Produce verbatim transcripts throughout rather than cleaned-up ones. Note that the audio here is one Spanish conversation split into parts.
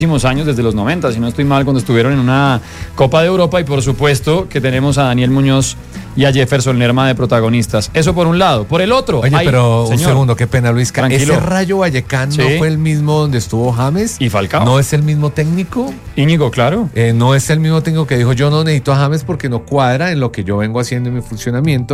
años, desde los noventa, si no estoy mal, cuando estuvieron en una Copa de Europa, y por supuesto que tenemos a Daniel Muñoz y a Jefferson Lerma de protagonistas. Eso por un lado. Por el otro, oye, hay, pero señor, un segundo, qué pena, Luis. Tranquilo. ¿Ese Rayo Vallecano Sí. no fue el mismo donde estuvo James? Y Falcao. ¿No es el mismo técnico? Íñigo, claro. Eh, no es el mismo técnico que dijo, yo no necesito a James porque no cuadra en lo que yo vengo haciendo en mi funcionamiento.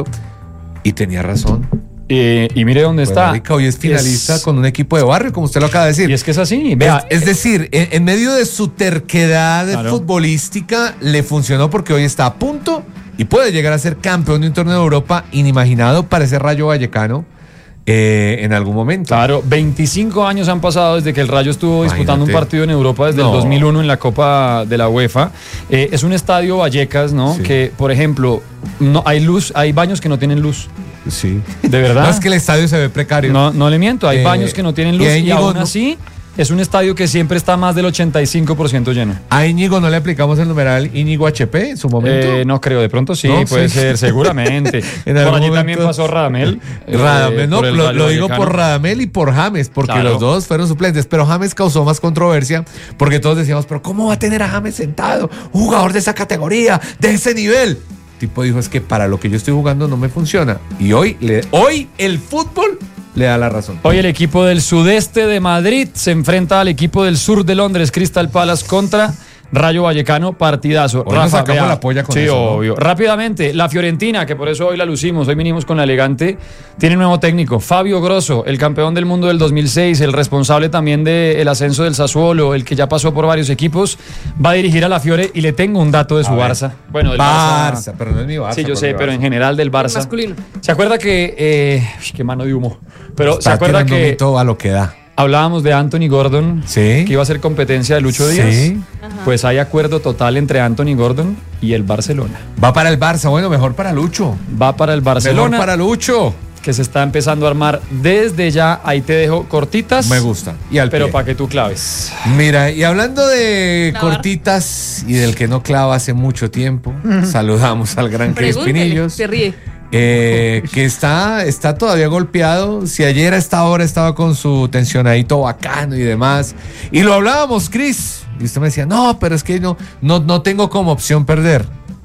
Y tenía razón. Eh, y mire dónde Pues, está. marica, hoy es finalista es... con un equipo de barrio, como usted lo acaba de decir. Y es que es así. Vea, es, es decir, en, en medio de su terquedad claro. futbolística, le funcionó porque hoy está a punto y puede llegar a ser campeón de un torneo de Europa inimaginado para ese Rayo Vallecano eh, en algún momento. Claro, veinticinco años han pasado desde que el Rayo estuvo disputando Imagínate. un partido en Europa desde No. el dos mil uno en la Copa de la UEFA. Eh, es un estadio Vallecas, ¿no? Sí. Que, por ejemplo, no hay luz, hay baños que no tienen luz. Sí. De verdad. No es que el estadio se ve precario. No, no le miento, hay Eh, baños que no tienen luz y a y, Íñigo aún no- así es un estadio que siempre está más del ochenta y cinco por ciento lleno. A Íñigo no le aplicamos el numeral Íñigo H P en su momento. Eh, no creo, de pronto sí, No, puede sí. ser, seguramente. En Por algún allí momento- también pasó Radamel. eh, Radamel, no, por el lo, Rayo lo digo Vallecano. por Radamel y por James, porque Claro. los dos fueron suplentes, pero James causó más controversia, porque todos decíamos, pero ¿cómo va a tener a James sentado? Un jugador de esa categoría, de ese nivel. El tipo dijo, es que para lo que yo estoy jugando no me funciona. Y hoy, le, hoy el fútbol le da la razón. Hoy el equipo del sudeste de Madrid se enfrenta al equipo del sur de Londres, Crystal Palace, contra Rayo Vallecano, partidazo. Hoy nos sacamos la polla con sí, eso, ¿no? obvio. Rápidamente, la Fiorentina, que por eso hoy la lucimos, hoy vinimos con la elegante, tiene nuevo técnico, Fabio Grosso, el campeón del mundo del dos mil seis, el responsable también del ascenso del Sassuolo, el que ya pasó por varios equipos, va a dirigir a la Fiore, y le tengo un dato de su A ver. Barça. Bueno, del Barça, Barça. pero no es mi Barça. Sí, yo por sé, mi pero Barça. en general del Barça. masculino. ¿Se acuerda que... Eh, uy, qué mano de humo. Pero ¿se Está acuerda tirando que mito a lo que da. hablábamos de Anthony Gordon, Sí. que iba a ser competencia de Lucho Díaz? Sí. Pues hay acuerdo total entre Anthony Gordon y el Barcelona. Va para el Barça, bueno, mejor para Lucho. Va para el Barcelona, Mejor para Lucho. que se está empezando a armar desde ya. Ahí te dejo cortitas. Me gusta. Y al Pero pie. para que tú claves. Mira, y hablando de Clavar. cortitas y del que no clava hace mucho tiempo, saludamos al gran Cris Pregúntele, Pinillos, se ríe. eh, que está, está todavía golpeado. Si ayer a esta hora estaba con su tensionadito bacano y demás, y lo hablábamos, Cris, y usted me decía, no, pero es que no, no, no tengo como opción perder.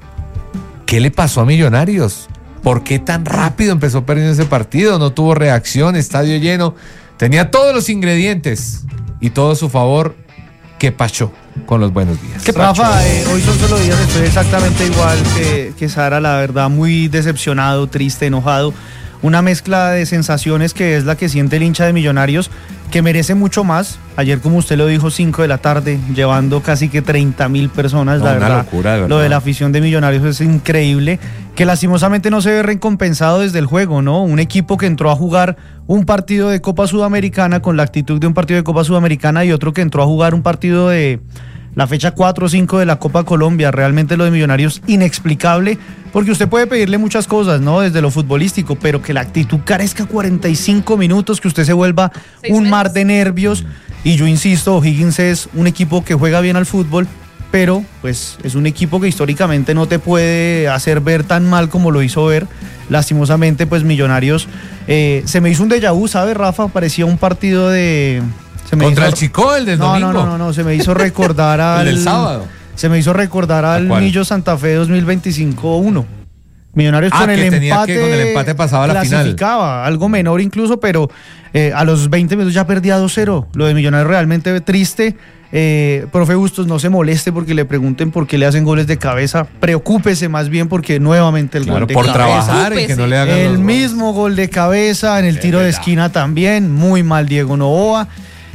¿Qué le pasó a Millonarios? ¿Por qué tan rápido empezó perdiendo ese partido? No tuvo reacción, estadio lleno. Tenía todos los ingredientes y todo a su favor. ¿Qué pasó con los buenos días? ¿Qué Rafa, eh, hoy son solo días, estoy exactamente igual que, que Sara, la verdad, muy decepcionado, triste, enojado. Una mezcla de sensaciones que es la que siente el hincha de Millonarios, que merece mucho más. Ayer, como usted lo dijo, cinco de la tarde, llevando casi que treinta mil personas, No, la una verdad. locura, de verdad. Lo de la afición de Millonarios es increíble, que lastimosamente no se ve recompensado desde el juego, ¿no? Un equipo que entró a jugar un partido de Copa Sudamericana con la actitud de un partido de Copa Sudamericana y otro que entró a jugar un partido de la fecha cuatro o cinco de la Copa Colombia. Realmente lo de Millonarios inexplicable, porque usted puede pedirle muchas cosas, ¿no? Desde lo futbolístico, pero que la actitud carezca cuarenta y cinco minutos, que usted se vuelva Seis un meses. mar de nervios. Y yo insisto, O'Higgins es un equipo que juega bien al fútbol, pero pues es un equipo que históricamente no te puede hacer ver tan mal como lo hizo ver. Lastimosamente, pues Millonarios, eh, se me hizo un déjà vu, ¿sabe, Rafa? Parecía un partido de... se me Contra hizo- el Chico, el del no, domingo. No, no, no, no, se me hizo recordar al... El del sábado. Se me hizo recordar al cuál? Millo Santa Fe dos mil veinticinco uno. Millonarios Ah, con el que tenía empate que con el empate pasaba a la final. clasificaba, algo menor incluso, pero eh, a los veinte minutos ya perdía dos cero. Lo de Millonarios realmente triste. Eh, profe Bustos, no se moleste porque le pregunten por qué le hacen goles de cabeza. Preocúpese más bien porque nuevamente el Claro, gol de por cabeza. trabajar y que no le hagan El los goles. mismo gol de cabeza en el Es tiro de verdad. esquina también. Muy mal Diego Novoa.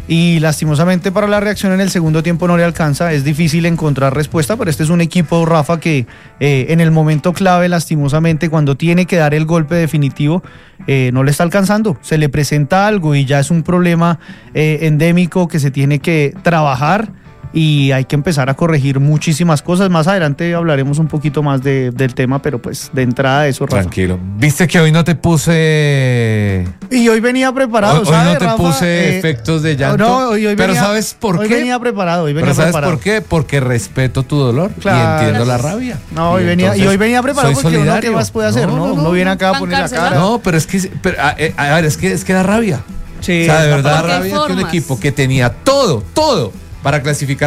Y lastimosamente para la reacción en el segundo tiempo no le alcanza. Es difícil encontrar respuesta, pero este es un equipo, Rafa, que eh, en el momento clave, lastimosamente, cuando tiene que dar el golpe definitivo, eh, no le está alcanzando. Se le presenta algo y ya es un problema eh, endémico que se tiene que trabajar. Y hay que empezar a corregir muchísimas cosas. Más adelante hablaremos un poquito más de, del tema, pero pues de entrada eso, Rafa. Tranquilo. ¿Viste que hoy no te puse... Y hoy venía preparado, Hoy, hoy ¿sabe, no te Rafa? puse Eh, efectos de llanto. No, hoy, hoy pero venía- ¿sabes por hoy qué? venía preparado, hoy venía pero ¿sabes preparado. por qué? Porque respeto tu dolor Claro. y entiendo la rabia. No, hoy Y venía, y entonces hoy venía preparado soy porque uno solidario. qué más puede hacer, ¿no? Uno viene acá a poner la cara. No, pero es que, pero, a, eh, a ver, es que, es que da rabia. Sí, o sea, de está verdad da Porque hay rabia que un formas. equipo que tenía todo, todo para clasificar